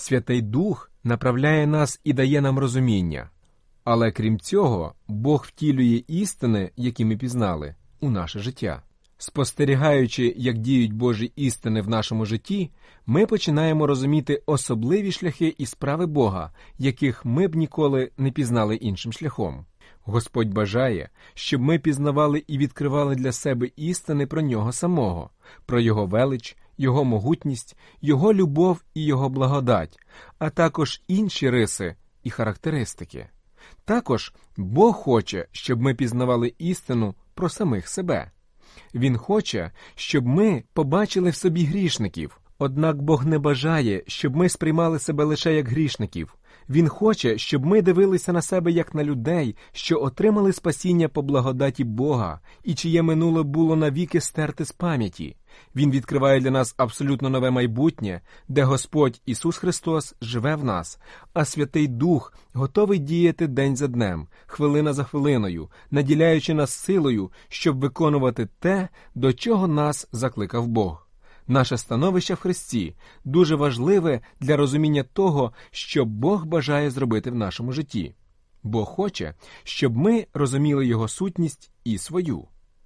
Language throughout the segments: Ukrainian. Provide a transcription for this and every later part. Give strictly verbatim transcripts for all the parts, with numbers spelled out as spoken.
Святий Дух направляє нас і дає нам розуміння. Але крім цього, Бог втілює істини, які ми пізнали, у наше життя. Спостерігаючи, як діють Божі істини в нашому житті, ми починаємо розуміти особливі шляхи і справи Бога, яких ми б ніколи не пізнали іншим шляхом. Господь бажає, щоб ми пізнавали і відкривали для себе істини про Нього самого, про Його велич, Його могутність, Його любов і Його благодать, а також інші риси і характеристики. Також Бог хоче, щоб ми пізнавали істину про самих себе. Він хоче, щоб ми побачили в собі грішників. Однак Бог не бажає, щоб ми сприймали себе лише як грішників. Він хоче, щоб ми дивилися на себе як на людей, що отримали спасіння по благодаті Бога, і чиє минуле було навіки стерте з пам'яті. Він відкриває для нас абсолютно нове майбутнє, де Господь Ісус Христос живе в нас, а Святий Дух готовий діяти день за днем, хвилина за хвилиною, наділяючи нас силою, щоб виконувати те, до чого нас закликав Бог. Наше становище в Христі дуже важливе для розуміння того, що Бог бажає зробити в нашому житті. Бог хоче, щоб ми розуміли Його сутність і свою.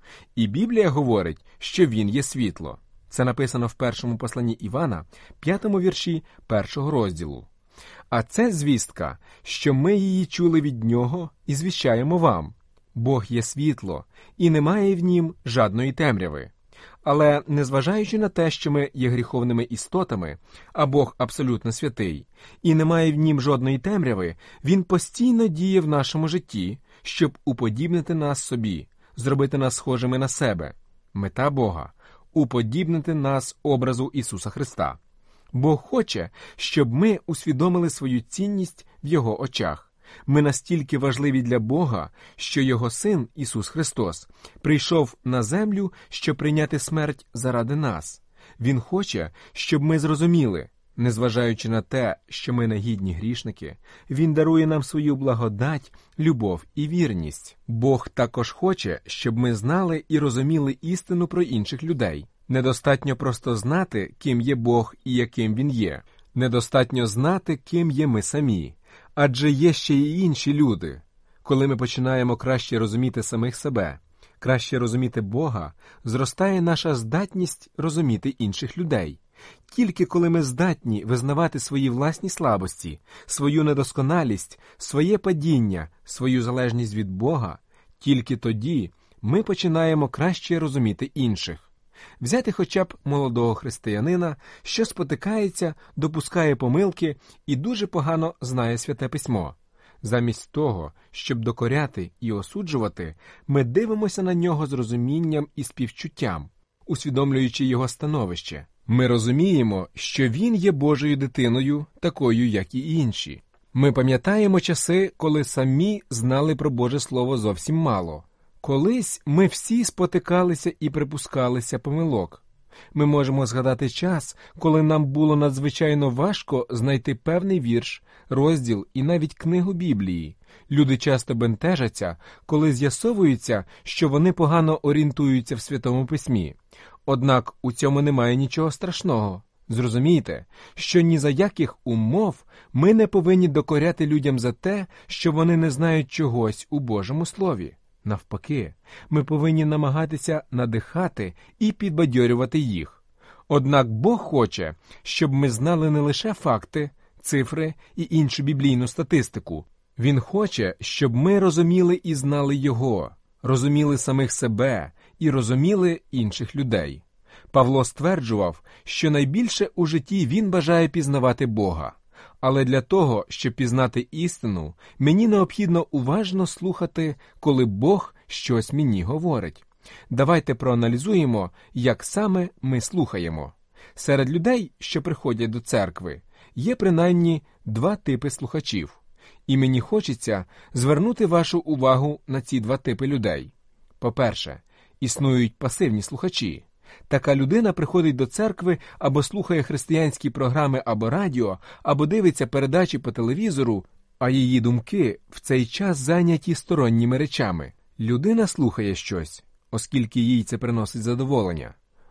І Біблія говорить, що Він є світло. Це написано в першому посланні Івана, п'ятому вірші першого розділу. А це звістка, що ми її чули від Нього і звіщаємо вам. Бог є світло, і немає в Нім жадної темряви. Але, незважаючи на те, що ми є гріховними істотами, а Бог абсолютно святий, і немає в Нім жодної темряви, Він постійно діє в нашому житті, щоб уподібнити нас собі, зробити нас схожими на себе. Мета Бога – уподібнити нас образу Ісуса Христа. Бог хоче, щоб ми усвідомили свою цінність в Його очах. Ми настільки важливі для Бога, що Його Син, Ісус Христос, прийшов на землю, щоб прийняти смерть заради нас. Він хоче, щоб ми зрозуміли, незважаючи на те, що ми негідні грішники, Він дарує нам свою благодать, любов і вірність. Бог також хоче, щоб ми знали і розуміли істину про інших людей. Недостатньо просто знати, ким є Бог і яким Він є. Недостатньо знати, ким є ми самі. Адже є ще й інші люди. Коли ми починаємо краще розуміти самих себе, краще розуміти Бога, зростає наша здатність розуміти інших людей. Тільки коли ми здатні визнавати свої власні слабості, свою недосконалість, своє падіння, свою залежність від Бога, тільки тоді ми починаємо краще розуміти інших. Взяти хоча б молодого християнина, що спотикається, допускає помилки і дуже погано знає Святе Письмо. Замість того, щоб докоряти і осуджувати, ми дивимося на нього з розумінням і співчуттям, усвідомлюючи його становище. Ми розуміємо, що він є Божою дитиною, такою, як і інші. Ми пам'ятаємо часи, коли самі знали про Боже Слово зовсім мало. Колись ми всі спотикалися і припускалися помилок. Ми можемо згадати час, коли нам було надзвичайно важко знайти певний вірш, розділ і навіть книгу Біблії. Люди часто бентежаться, коли з'ясовується, що вони погано орієнтуються в Святому Письмі. Однак у цьому немає нічого страшного. Зрозумійте, що ні за яких умов ми не повинні докоряти людям за те, що вони не знають чогось у Божому Слові. Навпаки, ми повинні намагатися надихати і підбадьорювати їх. Однак Бог хоче, щоб ми знали не лише факти, цифри і іншу біблійну статистику. Він хоче, щоб ми розуміли і знали Його, розуміли самих себе і розуміли інших людей. Павло стверджував, що найбільше у житті він бажає пізнавати Бога. Але для того, щоб пізнати істину, мені необхідно уважно слухати, коли Бог щось мені говорить. Давайте проаналізуємо, як саме ми слухаємо. Серед людей, що приходять до церкви, є принаймні два типи слухачів. І мені хочеться звернути вашу увагу на ці два типи людей. По-перше, існують пасивні слухачі. Така людина приходить до церкви або слухає християнські програми або радіо, або дивиться передачі по телевізору, а її думки в цей час зайняті сторонніми речами. Людина слухає щось, оскільки їй це приносить задоволення.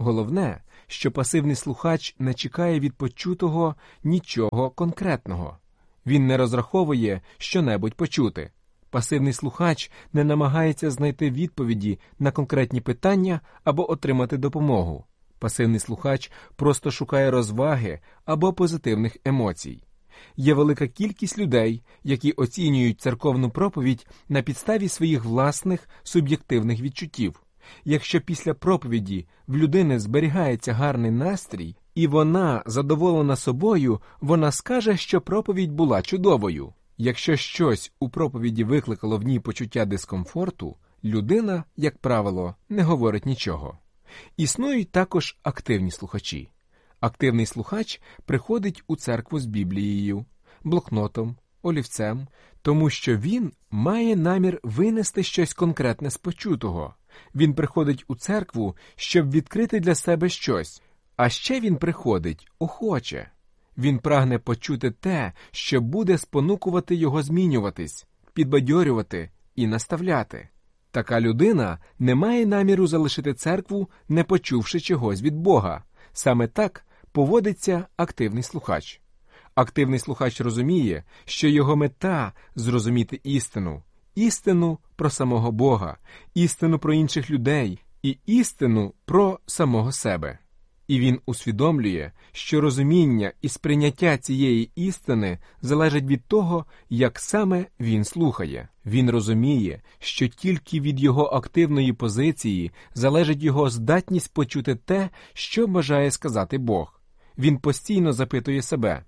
Головне, що пасивний слухач не чекає від почутого нічого конкретного. Він не розраховує що-небудь почути. Пасивний слухач не намагається знайти відповіді на конкретні питання або отримати допомогу. Пасивний слухач просто шукає розваги або позитивних емоцій. Є велика кількість людей, які оцінюють церковну проповідь на підставі своїх власних суб'єктивних відчуттів. Якщо після проповіді в людини зберігається гарний настрій, і вона задоволена собою, вона скаже, що проповідь була чудовою. Якщо щось у проповіді викликало в ній почуття дискомфорту, людина, як правило, не говорить нічого. Існують також активні слухачі. Активний слухач приходить у церкву з Біблією, блокнотом, олівцем, тому що він має намір винести щось конкретне з почутого. Він приходить у церкву, щоб відкрити для себе щось. А ще він приходить охоче. Він прагне почути те, що буде спонукувати його змінюватись, підбадьорювати і наставляти. Така людина не має наміру залишити церкву, не почувши чогось від Бога. Саме так поводиться активний слухач. Активний слухач розуміє, що його мета – зрозуміти істину. Істину про самого Бога, істину про інших людей і істину про самого себе. І він усвідомлює, що розуміння і сприйняття цієї істини залежить від того, як саме він слухає. Він розуміє, що тільки від його активної позиції залежить його здатність почути те, що бажає сказати Бог. Він постійно запитує себе: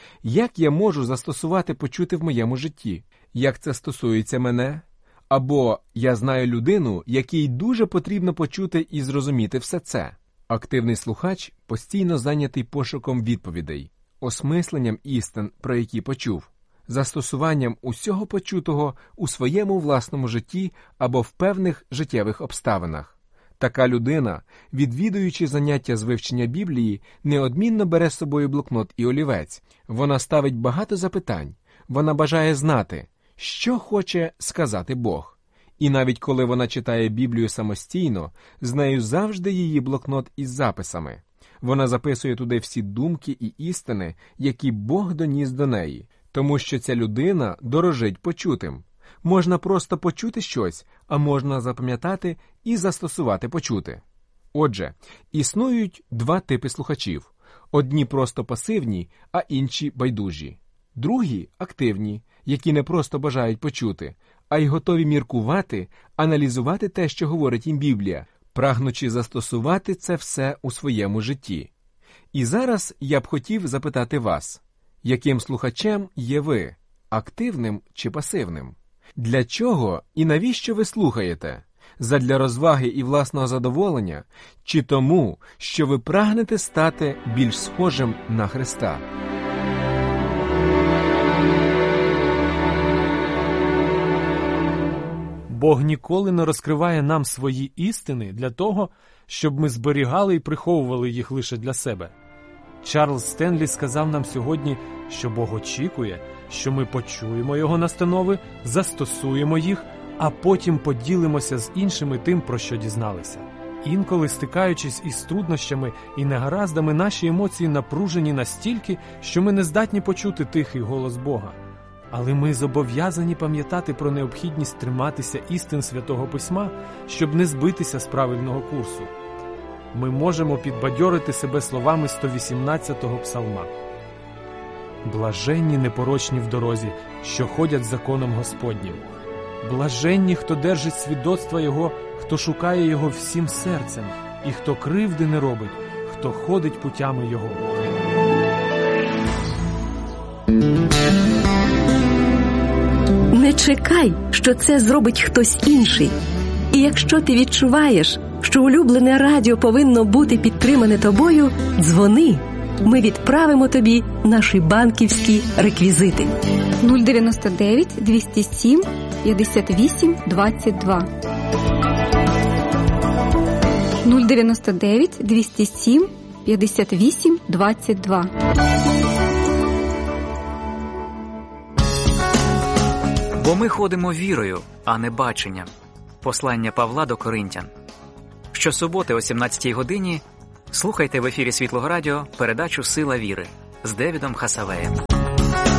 як я можу застосувати почути в моєму житті? Як це стосується мене? Або я знаю людину, якій дуже потрібно почути і зрозуміти все це. Активний слухач постійно зайнятий пошуком відповідей, осмисленням істин, про які почув, застосуванням усього почутого у своєму власному житті або в певних життєвих обставинах. Така людина, відвідуючи заняття з вивчення Біблії, неодмінно бере з собою блокнот і олівець. Вона ставить багато запитань. Вона бажає знати, що хоче сказати Бог. І навіть коли вона читає Біблію самостійно, з нею завжди її блокнот із записами. Вона записує туди всі думки і істини, які Бог доніс до неї, тому що ця людина дорожить почутим. Можна просто почути щось, а можна запам'ятати і застосувати почути. Отже, існують два типи слухачів. Одні просто пасивні, а інші байдужі. Другі – активні, які не просто бажають почути, а й готові міркувати, аналізувати те, що говорить їм Біблія, прагнучи застосувати це все у своєму житті. І зараз я б хотів запитати вас, яким слухачем є ви – активним чи пасивним? Для чого і навіщо ви слухаєте? Задля розваги і власного задоволення? Чи тому, що ви прагнете стати більш схожим на Христа? Бог ніколи не розкриває нам свої істини для того, щоб ми зберігали і приховували їх лише для себе. Чарльз Стенлі сказав нам сьогодні, що Бог очікує, що ми почуємо Його настанови, застосуємо їх, а потім поділимося з іншими тим, про що дізналися. Інколи, стикаючись із труднощами і негараздами, наші емоції напружені настільки, що ми не здатні почути тихий голос Бога. Але ми зобов'язані пам'ятати про необхідність триматися істин Святого Письма, щоб не збитися з правильного курсу. Ми можемо підбадьорити себе словами сто вісімнадцятого псалма. «Блаженні непорочні в дорозі, що ходять законом Господнім. Блаженні, хто держить свідоцтва Його, хто шукає Його всім серцем, і хто кривди не робить, хто ходить путями Його». Не чекай, що це зробить хтось інший. І якщо ти відчуваєш, що улюблене радіо повинно бути підтримане тобою, дзвони. Ми відправимо тобі наші банківські реквізити. нуль дев'яносто дев'ять двісті сім п'ятдесят вісім двадцять два. нуль дев'яносто дев'ять двісті сім п'ятдесят вісім двадцять два. Бо ми ходимо вірою, а не баченням. Послання Павла до Коринтян. Щосуботи о сімнадцятій годині Слухайте в ефірі Світлого Радіо передачу «Сила віри» з Девідом Хасавеєм.